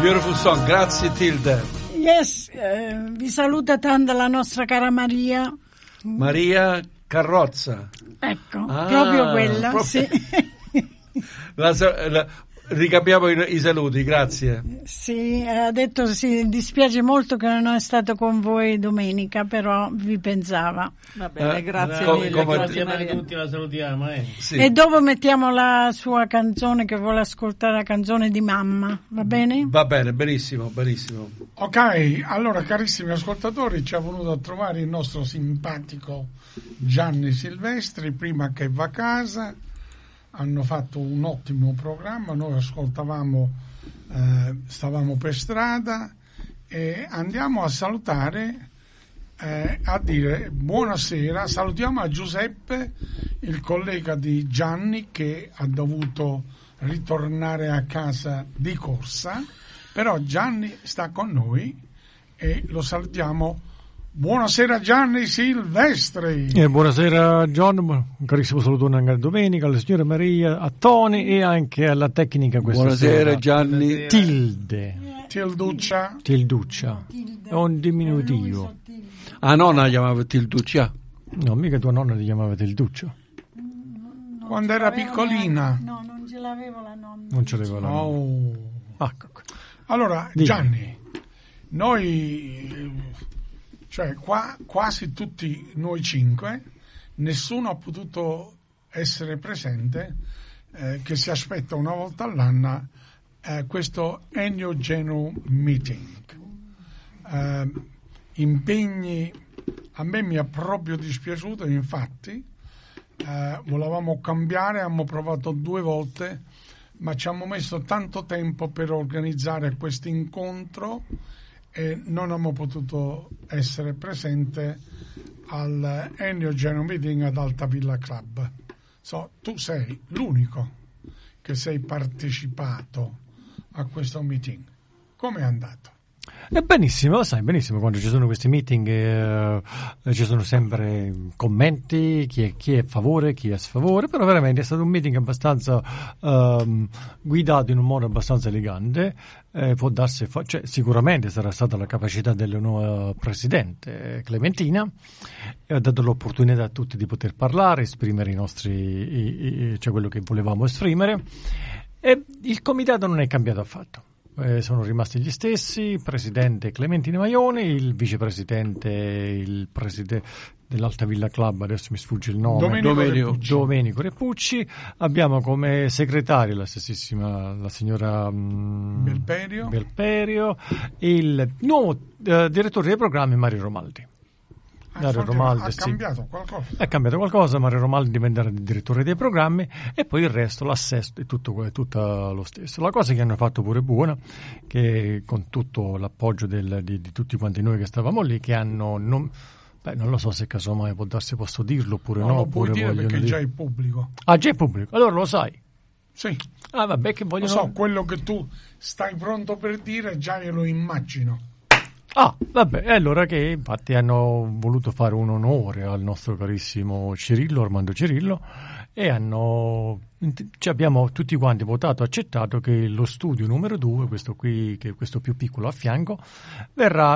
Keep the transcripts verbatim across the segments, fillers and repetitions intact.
Beautiful song, grazie Tilde. Yes, eh, vi saluta tanto la nostra cara Maria. Maria Carrozza. Ecco, ah, proprio quella, proprio... sì. la, la, ricapiamo i, i saluti, grazie. Sì, ha detto si dispiace molto che non è stato con voi domenica, però vi pensava. Va bene, eh, grazie com- mille, come grazie a tutti, la salutiamo. Eh. Sì. E dopo mettiamo la sua canzone, che vuole ascoltare la canzone di mamma, va bene? Va bene, benissimo, benissimo. Ok, allora carissimi ascoltatori, ci è venuto a trovare il nostro simpatico Gianni Silvestri, prima che va a casa. Hanno fatto un ottimo programma, noi ascoltavamo, eh, stavamo per strada e andiamo a salutare, eh, a dire buonasera, salutiamo a Giuseppe, il collega di Gianni che ha dovuto ritornare a casa di corsa, però Gianni sta con noi e lo salutiamo. Buonasera Gianni Silvestri. Eh, buonasera John, un carissimo saluto anche a Domenica, alla signora Maria, a Tony e anche alla tecnica questa buonasera sera. Gianni. Tilde. Tilduccia. Tilduccia. È un diminutivo. Ah, nonna chiamava Tilduccia? No, mica tua nonna ti chiamava Tilduccia. Non Quando era piccolina. No, non ce l'avevo la nonna. Non ce l'aveva la nonna. Oh. Ah, allora, Dì. Gianni, noi... Cioè, qua, quasi tutti noi cinque, nessuno ha potuto essere presente, eh, che si aspetta una volta all'anno eh, questo Ennio Genu Meeting. Eh, impegni, a me mi è proprio dispiaciuto, infatti, eh, volevamo cambiare, abbiamo provato due volte, ma ci hanno messo tanto tempo per organizzare questo incontro e non abbiamo potuto essere presente al Ennio Genu Meeting ad Altavilla Club. So, tu sei l'unico che sei partecipato a questo meeting. Come è andato? È benissimo, lo sai, benissimo, quando ci sono questi meeting eh, ci sono sempre commenti, chi è, chi è a favore, chi è a sfavore, però veramente è stato un meeting abbastanza eh, guidato in un modo abbastanza elegante, eh, può darsi, fa- cioè, sicuramente sarà stata la capacità della nuova Presidente Clementina, e ha dato l'opportunità a tutti di poter parlare, esprimere i nostri, i, i, cioè quello che volevamo esprimere, e il comitato non è cambiato affatto. Eh, sono rimasti gli stessi, presidente Clementina Maione, il vicepresidente, il presidente dell'Altavilla Club, adesso mi sfugge il nome, Domenico, Domenico, Repucci. Domenico Repucci. Abbiamo come segretario la stessissima, la signora mh, Belperio. Belperio, il nuovo eh, direttore dei programmi Mario Romaldi. Ah, Mario Romaldi, ha sì. cambiato qualcosa? È cambiato qualcosa, Mario Romaldi diventerà il direttore dei programmi e poi il resto, l'assesto è tutto, è tutto lo stesso. La cosa che hanno fatto pure buona, che con tutto l'appoggio del, di, di tutti quanti noi che stavamo lì, che hanno, non, beh, non lo so se casomai può darsi, posso dirlo oppure no, no lo oppure puoi dire vogliono perché dire. già è pubblico. Ah, già è pubblico, allora lo sai. Sì, Ah, vabbè, che lo vogliono... so, quello che tu stai pronto per dire già io lo immagino. Ah, vabbè, e allora che infatti hanno voluto fare un onore al nostro carissimo Cirillo, Armando Cirillo, e hanno, ci abbiamo tutti quanti votato, accettato che lo studio numero due, questo qui, che è questo più piccolo a fianco, verrà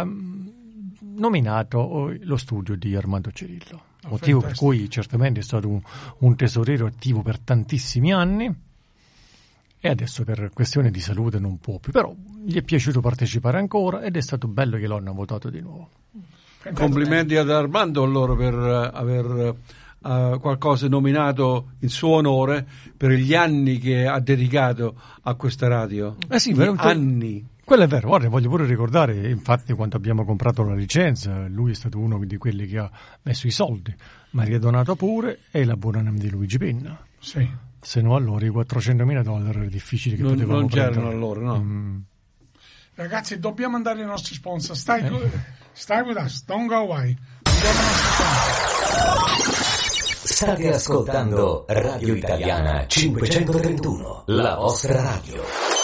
nominato lo studio di Armando Cirillo. Oh, Motivo fantastico. per cui certamente è stato un, un tesoriero attivo per tantissimi anni. E adesso per questione di salute non può più, però gli è piaciuto partecipare ancora ed è stato bello che lo hanno votato di nuovo. Complimenti ad Armando allora per uh, aver uh, qualcosa nominato in suo onore per gli anni che ha dedicato a questa radio. Eh sì, Gli veramente- anni. Quello è vero, guarda, voglio pure ricordare, infatti, quando abbiamo comprato la licenza, lui è stato uno di quelli che ha messo i soldi, Maria Donato pure e la buona nome di Luigi Penna. Sì. Se no allora i quattrocentomila dollari era difficile che Non, potevamo non c'erano prendere. allora, no? Mm. Ragazzi, dobbiamo andare ai nostri sponsor. Stai, Eh. con- stai with us, don't go away. Andiamo ai nostri sponsor. State ascoltando Radio Italiana cinquecentotrentuno, la vostra radio.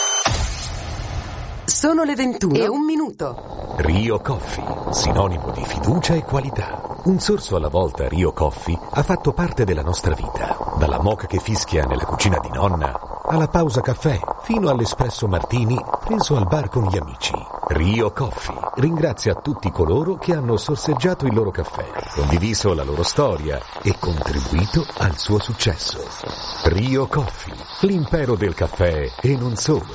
Sono le ventuno e un minuto. Rio Coffee, sinonimo di fiducia e qualità. Un sorso alla volta Rio Coffee ha fatto parte della nostra vita. Dalla moka che fischia nella cucina di nonna alla pausa caffè, fino all'espresso martini preso al bar con gli amici. Rio Coffee ringrazia tutti coloro che hanno sorseggiato il loro caffè, condiviso la loro storia e contribuito al suo successo. Rio Coffee, l'impero del caffè e non solo.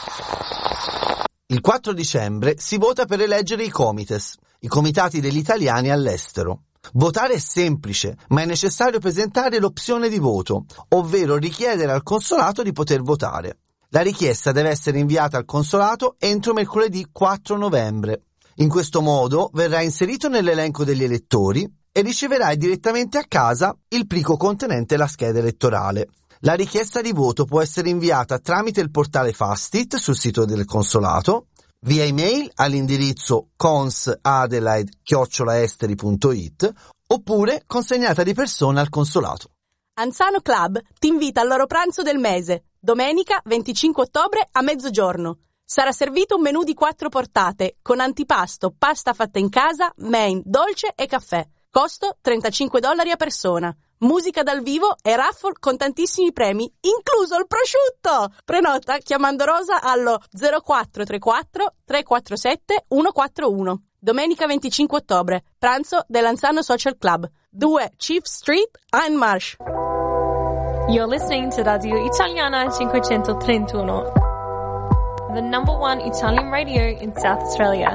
Il quattro dicembre si vota per eleggere i comites, i comitati degli italiani all'estero. Votare è semplice, ma è necessario presentare l'opzione di voto, ovvero richiedere al consolato di poter votare. La richiesta deve essere inviata al consolato entro mercoledì quattro novembre. In questo modo verrà inserito nell'elenco degli elettori e riceverai direttamente a casa il plico contenente la scheda elettorale. La richiesta di voto può essere inviata tramite il portale Fastit sul sito del consolato, via email all'indirizzo consadelaide chiocciola esteri punto it oppure consegnata di persona al consolato. Anzano Club ti invita al loro pranzo del mese, domenica venticinque ottobre a mezzogiorno. Sarà servito un menù di quattro portate, con antipasto, pasta fatta in casa, main, dolce e caffè. Costo trentacinque dollari a persona. Musica dal vivo e raffle con tantissimi premi, incluso il prosciutto! Prenota chiamando Rosa allo zero quattro tre quattro tre quattro sette uno quattro uno. Domenica venticinque ottobre, pranzo dell'Anzano Social Club, due Chief Street, Einmarsch. You're listening to Radio Italiana cinquecentotrentuno, the number one Italian radio in South Australia.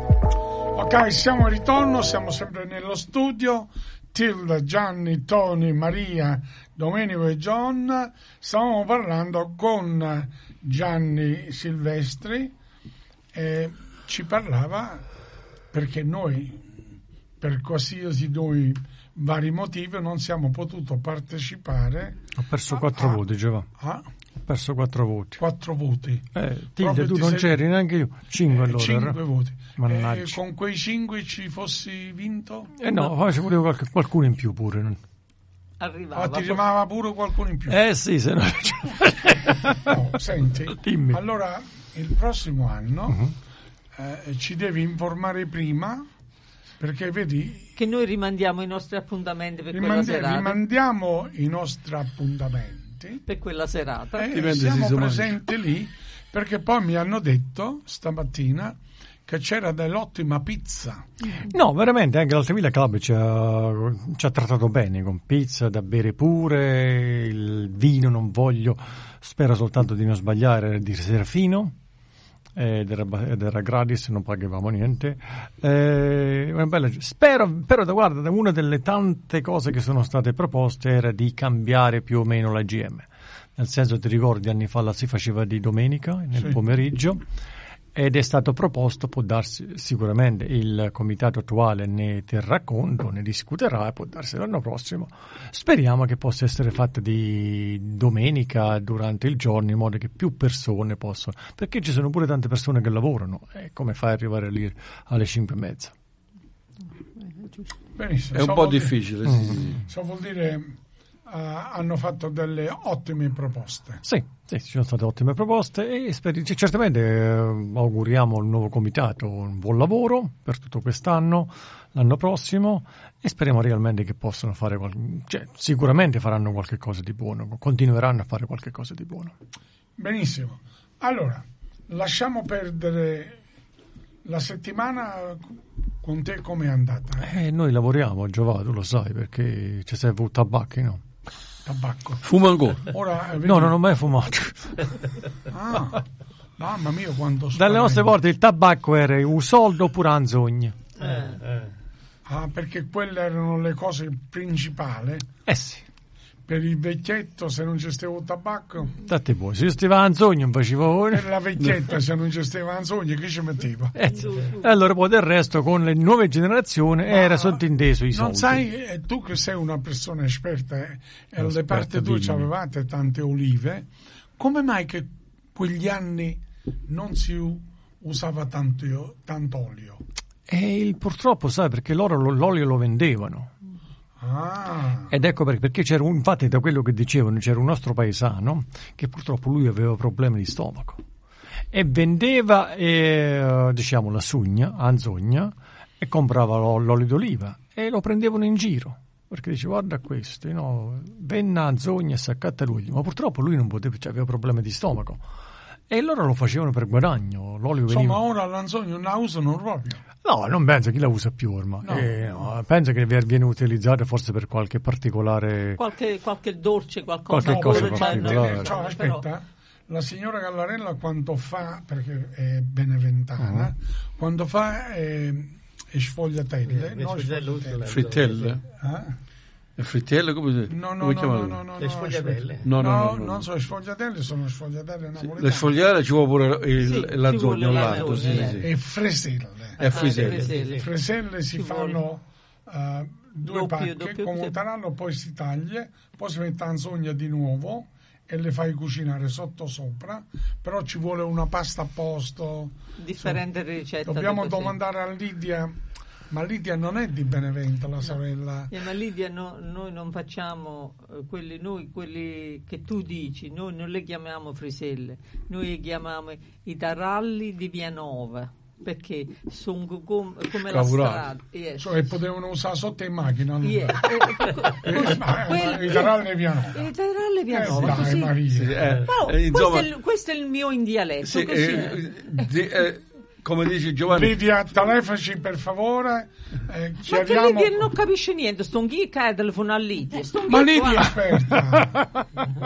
Ok, siamo in ritorno, siamo sempre nello studio. Tilda, Gianni, Tony, Maria, Domenico e John. Stavamo parlando con Gianni Silvestri e ci parlava perché noi, per qualsiasi noi vari motivi, non siamo potuti partecipare. Ho perso a, quattro a, voti, Giovanni. A, Ho perso quattro voti. Quattro voti. Eh, Tilde, tu non sei... c'eri neanche io. Cinque allora. Cinque voti. Mannaggia. E con quei cinque ci fossi vinto? Eh no, no. Ci voleva qualche, qualcuno in più pure. Non... Arrivava. Ah, ti chiamava pure qualcuno in più? Eh sì, se no... no, senti, dimmi. Allora, il prossimo anno uh-huh. eh, ci devi informare prima, perché vedi... Che noi rimandiamo i nostri appuntamenti per rimandi- quella serata. Rimandiamo i nostri appuntamenti. Per quella serata. E siamo presenti lì, perché poi mi hanno detto stamattina che c'era dell'ottima pizza. No, veramente, anche l'Altavilla Club ci ha, ci ha trattato bene, con pizza da bere pure, il vino non voglio, spero soltanto di non sbagliare, di Serafino, ed era, ed era gratis, non pagavamo niente. Eh, una bella, spero, però guarda, una delle tante cose che sono state proposte era di cambiare più o meno la G M. Nel senso, ti ricordi, anni fa la si faceva di domenica, nel sì. pomeriggio, ed è stato proposto, può darsi sicuramente il comitato attuale ne terrà conto, ne discuterà e può darsi l'anno prossimo. Speriamo che possa essere fatta di domenica durante il giorno, in modo che più persone possano, perché ci sono pure tante persone che lavorano, e come fai ad arrivare lì alle cinque e mezza? Benissimo. È un so po' dire, difficile. Mm. Sì. So vuol dire uh, hanno fatto delle ottime proposte. Sì, sì, ci sono state ottime proposte e speri- certamente eh, auguriamo al nuovo comitato un buon lavoro per tutto quest'anno, l'anno prossimo, e speriamo realmente che possano fare qual- cioè, sicuramente faranno qualche cosa di buono, continueranno a fare qualche cosa di buono. Benissimo. Allora, lasciamo perdere la settimana. Con te com'è andata? Eh, noi lavoriamo, Giovanni, tu lo sai, perché ci serve un tabacco, no? Tabacco. Fuma ancora? Ora, vedi... No, non ho mai fumato. Ah, mamma mia, quanto spavento. Dalle nostre porte il tabacco era un soldo oppure anzogna. Eh, eh. Ah, perché quelle erano le cose principali? Eh sì. Per il vecchietto, se non c'è stato tabacco. Date voi, se io stavo anzogno non facevo. Per la vecchietta, se non c'è stato anzogno, che ci metteva? Eh, allora poi del resto, con le nuove generazioni, ma era sottinteso i non soldi. Sai, eh, tu che sei una persona esperta, eh, e alle parti tue avevate tante olive, come mai che quegli anni non si usava tanto, tanto olio? E il, purtroppo, sai, perché loro l'olio lo vendevano. Ah. Ed ecco perché, perché c'era un, infatti da quello che dicevano c'era un nostro paesano che purtroppo lui aveva problemi di stomaco e vendeva eh, diciamo la sugna, anzogna, e comprava l'olio d'oliva e lo prendevano in giro. perché dice guarda questo, no? Venne a Zogna e si accatta lui, ma purtroppo lui non poteva, cioè, aveva problemi di stomaco e loro lo facevano per guadagno, l'olio veniva... Insomma ora l'anzogno non la usano proprio. No, non penso chi la usa più ormai, no. Eh, no, penso che viene utilizzato forse per qualche particolare... Qualche, qualche dolce, qualcosa. Qualche cosa no, particolare. Cioè, aspetta, però... la signora Gallarella quando fa, perché è beneventana, uh-huh. quando fa eh, sfogliatelle, eh, no, sfogliatelle. Frittelle? Eh? Le frittelle come, no, no, come no, chiamano? No, no, le sfogliatelle? No, no, no, no, no, non sono sfogliatelle, sono sfogliatelle napoletane. Le sfogliatelle ci vuole pure il, sì, la zogna al lato, zogna, sì, eh. sì. E freselle. E freselle. Ah, freselle. Freselle si ci fanno uh, due doppio, pacche doppio, con un tarallo, poi si taglia, poi si mette la zogna di nuovo e le fai cucinare sotto sopra, però ci vuole una pasta a posto. Differente so, ricetta. Dobbiamo domandare a Lidia. Ma Lidia non è di Benevento, la sorella. Eh, ma Lidia, no, noi non facciamo eh, quelli, noi, quelli che tu dici, noi non le chiamiamo friselle, noi le chiamiamo i taralli di Vianova, perché sono com, come la strada. Yes. Cioè potevano usare sotto in macchina. No? Yeah. eh, ma, ma, I taralli di Vianova. I taralli di Vianova. Eh, dai, Maria. Sì, eh, oh, eh, questo, insomma, è il, questo è il mio in dialetto. Sì, così. Eh, di, eh, come dice Giovanni, Lidia, telefonaci per favore. Eh, ma che Lidia non capisce niente, sto chi che telefona a Lidia. Ma Lidia, aspetta,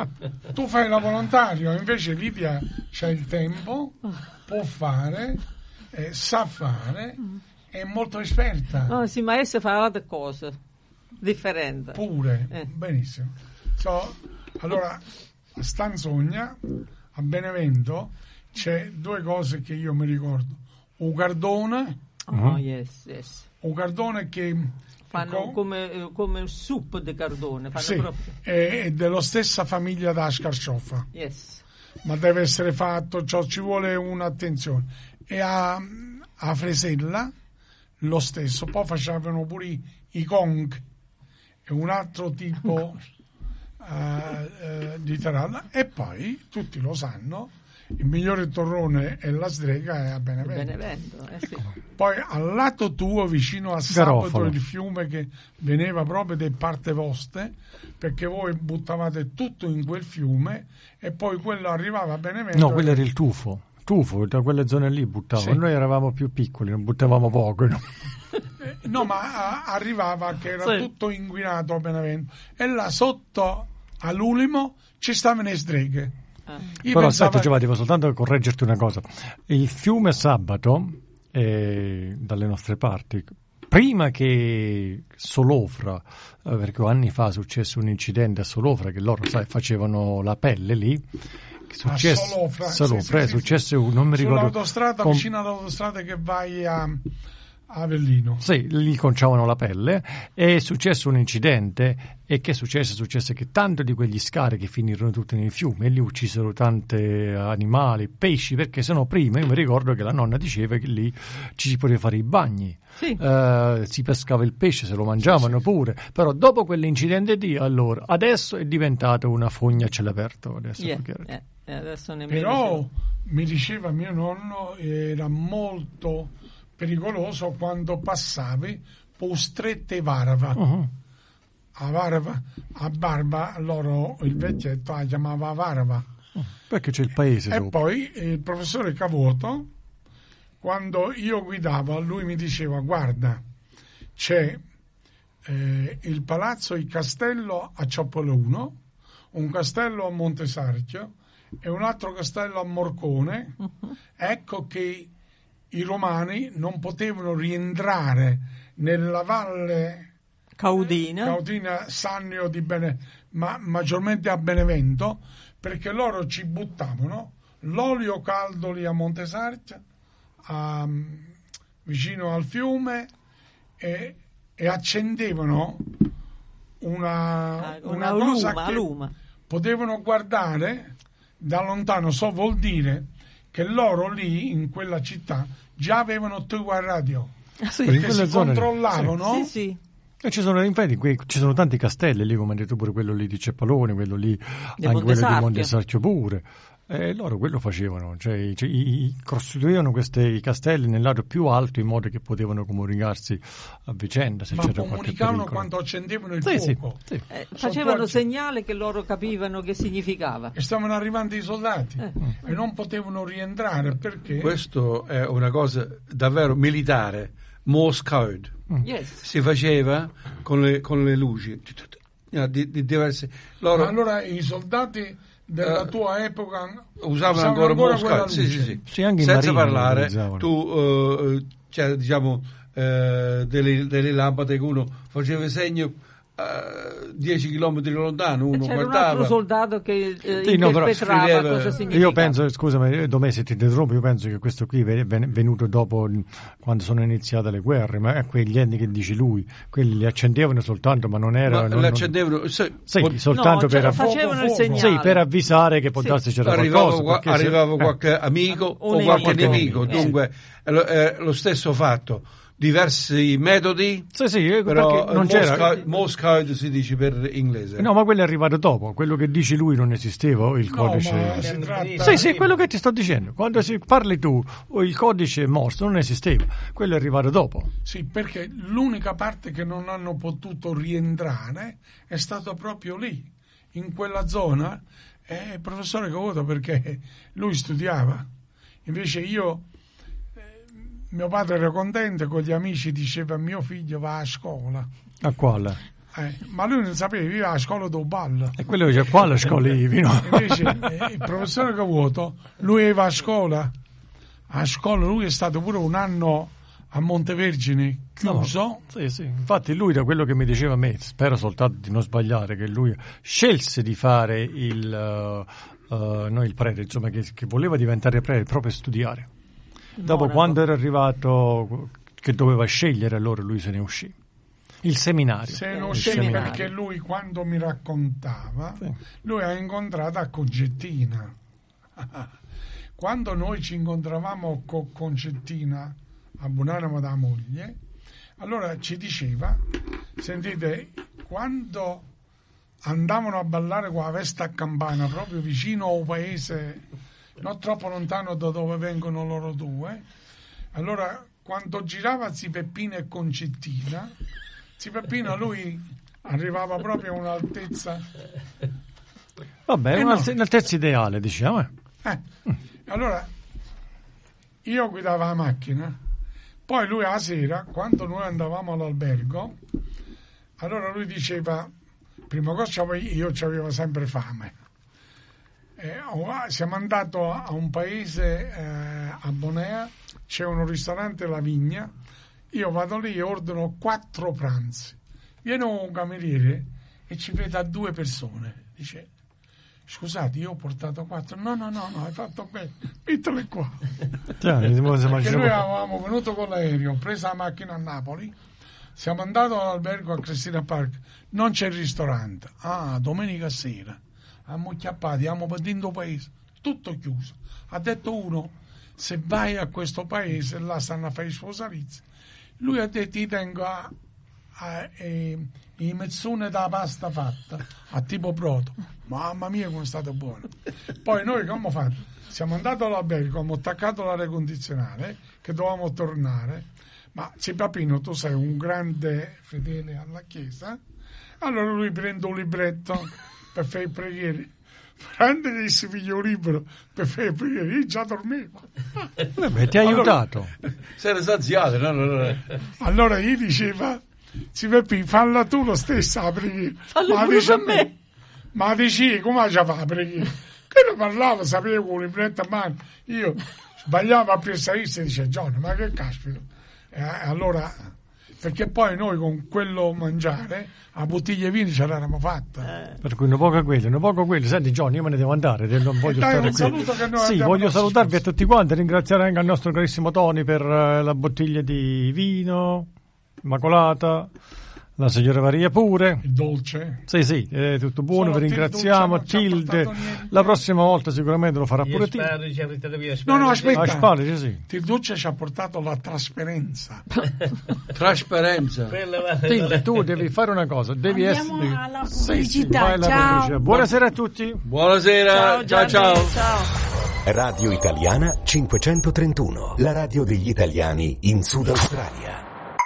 tu fai la volontario, invece Lidia c'ha il tempo, può fare, eh, sa fare, è molto esperta. No, sì, ma essa fa altre cose differenti. Pure, eh. benissimo. So, allora, a Stanzogna, a Benevento, c'è due cose che io mi ricordo. Un cardone, oh, yes, yes. un cardone che fanno co- come, come un soup di cardone, fanno sì, proprio. è, è della stessa famiglia da scarcioffa, yes. ma deve essere fatto, cioè, ci vuole un'attenzione. E a, a Fresella lo stesso, poi facevano pure i, i Kong, è un altro tipo uh, uh, di taralla, e poi tutti lo sanno. Il migliore torrone e la strega è a Benevento. Benevento eh sì. Poi al lato tuo, vicino a Sabato, il fiume che veniva proprio da parte vostre, perché voi buttavate tutto in quel fiume e poi quello arrivava a Benevento. No, quello era il tufo. Tufo, da quelle zone lì buttavano. Sì. Noi eravamo più piccoli, non buttavamo poco. No, no ma a, arrivava che era sì. tutto inquinato a Benevento. E là sotto all'Ulimo ci stavano le streghe. Ah. Però pensava... aspetta Giovanni, devo soltanto correggerti una cosa. Il fiume Sabato eh, dalle nostre parti, prima che Solofra, eh, perché anni fa è successo un incidente a Solofra che loro sai, facevano la pelle lì, successo, a Solofra, Solofra sì, sì, è sì, successo sì. non mi ricordo sull'autostrada, com... vicino all'autostrada che vai a Avellino. Sì, lì conciavano la pelle. È successo un incidente e che è successo? È successo che tanto di quegli scarichi finirono tutti nel fiume e lì uccisero tanti animali, pesci, perché sennò prima io mi ricordo che la nonna diceva che lì ci si poteva fare i bagni, sì. uh, si pescava il pesce, se lo mangiavano sì, sì. pure, però dopo quell'incidente lì, allora, adesso è diventata una fogna a cielo aperto. Adesso, yeah, yeah, adesso però so. Mi diceva mio nonno era molto pericoloso quando passavi per strette Varava. Uh-huh. A Varava, a Barba, loro il vecchietto la chiamava Varava. Uh, perché c'è il paese. E dopo. Poi il professore Cavoto, quando io guidavo, lui mi diceva: guarda, c'è eh, il palazzo, il castello a Cioppolo uno, un castello a Montesarchio e un altro castello a Morcone. Uh-huh. Ecco che i romani non potevano rientrare nella valle Caudina, Caudina Sannio di Bene, ma maggiormente a Benevento, perché loro ci buttavano l'olio caldo lì a Montesarchio, a, vicino al fiume, e, e accendevano una, una, una cosa luma, che luma. Potevano guardare da lontano. So vuol dire che loro lì in quella città già avevano tu a radio, sì, perché si controllavano. Sì, sì. E ci sono, infatti, qui, ci sono tanti castelli lì, come hai detto pure quello lì di Ceppalone, quello lì, di anche quello di Montesarchio pure. E loro quello facevano, cioè, cioè i, i, costruivano questi castelli nel lato più alto in modo che potevano comunicarsi a vicenda se ma c'era comunicavano qualche quando accendevano il sì, fuoco. Sì, sì. Eh, facevano segnale che loro capivano che significava. E stavano arrivando i soldati eh. e non potevano rientrare perché... Questo è una cosa davvero militare, Morse code. Mm. Yes. Si faceva con le, con le luci di, di diverse... Loro... Ma allora i soldati... della uh, tua epoca usavano ancora, ancora Morse sì, sì, sì. Sì, anche senza parlare utilizzavano. Tu uh, cioè, diciamo uh, delle, delle lampade che uno faceva segno uh, dieci chilometri lontano, uno c'era guardava. un altro soldato che eh, sì, no, interpretava scriveva, cosa significava. Io penso, scusami Domè se ti interrompo, io penso che questo qui è venuto dopo quando sono iniziate le guerre, ma quegli anni che dice lui, quelli li accendevano soltanto, ma non era... Ma non, li accendevano... Sì, sì soltanto no, per, facevano il segnale. Sì, per avvisare che potesse sì. c'era arrivava, qualcosa. Qua, arrivava se, qualche eh. amico Un o qualche nemico. nemico, Eh. dunque è lo, è lo stesso fatto. Diversi metodi, sì, sì, però non Morse c'era code, Morse code si dice per inglese. No, ma quello è arrivato dopo, quello che dici lui non esisteva, il no, codice. Si tratta... Sì, sì, quello che ti sto dicendo. Quando si parli tu, il codice Morse non esisteva, quello è arrivato dopo. Sì, perché l'unica parte che non hanno potuto rientrare è stata proprio lì, in quella zona. È il professore Cavuto perché lui studiava. Invece io mio padre era contento, con gli amici diceva mio figlio va a scuola. A quale? Eh, ma lui non sapeva, viveva a scuola do ballo. E quello dice quale scuola vivi, no? Invece eh, il professore Cavuto, lui va a scuola, a scuola lui è stato pure un anno a Montevergine chiuso. No, sì, sì. Infatti lui da quello che mi diceva a me, spero soltanto di non sbagliare, che lui scelse di fare il, uh, uh, no, il prete, insomma che, che voleva diventare prete proprio studiare. Dopo Monaco. Quando era arrivato che doveva scegliere allora lui se ne uscì. Il seminario. Se ne il uscì seminario. perché lui quando mi raccontava, sì. lui ha incontrato a Concettina. Quando noi ci incontravamo con Concettina a Buonanima da moglie, allora ci diceva, sentite, quando andavano a ballare con la vesta a campana proprio vicino al paese, non troppo lontano da dove vengono loro due, allora quando girava Zi Peppino e Concettina, Zi Peppino lui arrivava proprio a un'altezza, vabbè, eh un'alt- no. un'altezza ideale, diciamo. Eh. Eh, allora io guidavo la macchina, poi lui la sera quando noi andavamo all'albergo, allora lui diceva, prima cosa io avevo sempre fame, eh, siamo andati a un paese eh, a Bonea, c'è un ristorante La Vigna, io vado lì e ordino quattro pranzi, viene un cameriere e ci vede a due persone, dice scusate, io ho portato quattro. No, no, no, no, hai fatto bene, mettele qua. Cioè, perché noi avevamo venuto con l'aereo, preso la macchina a Napoli, siamo andati all'albergo a Cristina Park, non c'è il ristorante. Ah, domenica sera, abbiamo chiappati, abbiamo partito paese, tutto chiuso. Ha detto uno, se vai a questo paese, là stanno a fare i sposalizzi. Lui ha detto, ti tengo a, a, a, i mezzone da pasta fatta a tipo brodo, mamma mia come è stato buono. Poi noi che abbiamo fatto? Siamo andati all'albergo, abbiamo attaccato l'aria condizionale che dovevamo tornare, ma Cipapino tu sei un grande fedele alla chiesa, allora lui prende un libretto per fare i preghiere, prende che si figlia un libro per fare i preghiere, io già dormivo. Vabbè, ti ha allora, aiutato, sei esaziato, no? no, no. Allora gli diceva, si Peppi, falla tu lo stesso la preghiera, Fallo ma pure dice a per me, me. ma dici come ci fa la preghiera? Che ne parlava, sapevo con un libretto a mano, io sbagliavo a pensare e dice Giorgio, ma che caspita, e allora, perché poi noi con quello mangiare a bottiglie vini ce l'eravamo fatta, eh. per cui un poco quello, un poco quello. Senti Johnny, io me ne devo andare, non voglio dai, stare un qui. saluto che noi sì, voglio salutarvi sposi. a tutti quanti, ringraziare anche al nostro carissimo Tony per uh, la bottiglia di vino immacolata. La signora Maria pure. Il dolce. Sì, sì, è tutto buono, Solo vi ringraziamo. Tilde, la prossima volta sicuramente lo farà pure Tilde. No, no, aspetta. Ah, spalli, sì. Tilduccia ci ha portato la trasparenza. Trasparenza. Tilde, tu devi fare una cosa, devi Andiamo essere... alla Sì, sì, pubblicità. vai alla Ciao. pubblicità. Buonasera a tutti. Buonasera, ciao ciao. ciao. ciao. Radio Italiana cinquecentotrentuno, la radio degli italiani in Sud Australia.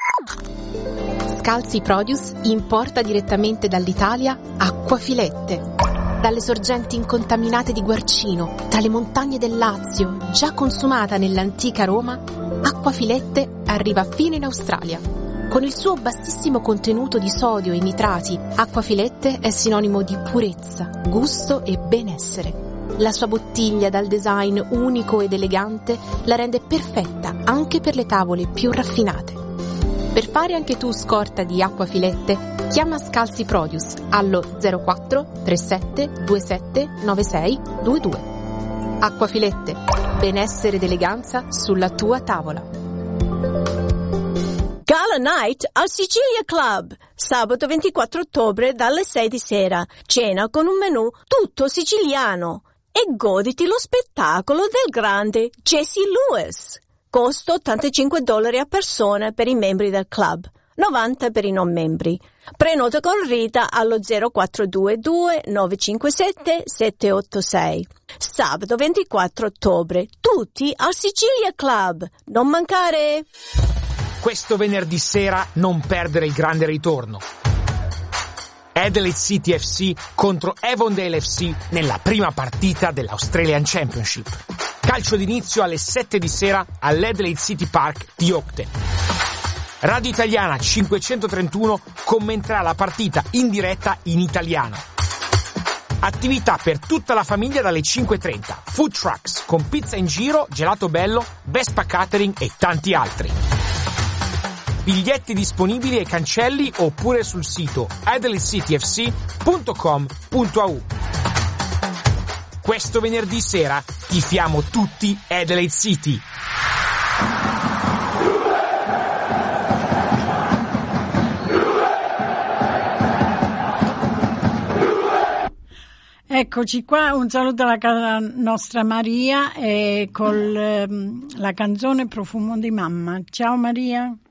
Scalzi Produce importa direttamente dall'Italia acquafilette. Dalle sorgenti incontaminate di Guarcino, dalle montagne del Lazio, già consumata nell'antica Roma, acquafilette arriva fino in Australia. Con il suo bassissimo contenuto di sodio e nitrati, acquafilette è sinonimo di purezza, gusto e benessere. La sua bottiglia dal design unico ed elegante la rende perfetta anche per le tavole più raffinate. Per fare anche tu scorta di acquafilette, chiama Scalzi Produce allo zero quattro tre sette due sette nove sei due due. Acquafilette, benessere ed eleganza sulla tua tavola. Gala Night al Sicilia Club, sabato ventiquattro ottobre dalle sei di sera. Cena con un menù tutto siciliano e goditi lo spettacolo del grande Jesse Lewis. Costo ottantacinque dollari a persona per i membri del club, novanta per i non membri. Prenota con Rita allo zero quattro due due nove cinque sette sette otto sei. Sabato ventiquattro ottobre, tutti al Sicilia Club. Non mancare! Questo venerdì sera non perdere il grande ritorno. Adelaide City F C contro Avondale F C nella prima partita dell'Australian Championship. Calcio d'inizio alle sette di sera all'Adelaide City Park di Oakden. Radio Italiana cinquecentotrentuno commenterà la partita in diretta in italiano. Attività per tutta la famiglia dalle cinque e trenta. Food trucks con pizza in giro, gelato bello, Vespa Catering e tanti altri. Biglietti disponibili ai cancelli oppure sul sito adelaide city f c punto com punto a u. Questo venerdì sera tifiamo tutti Adelaide City. Eccoci qua, un saluto alla casa nostra Maria e con ehm, la canzone Profumo di mamma. Ciao Maria.